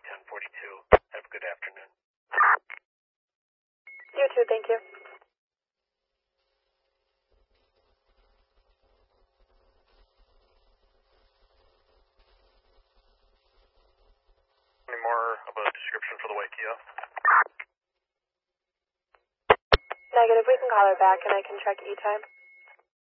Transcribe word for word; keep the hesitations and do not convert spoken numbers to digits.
ten forty-two. Have a good afternoon. You too, thank you. Any more of a description for the white Kia? Negative, we can call her back and I can check E-time.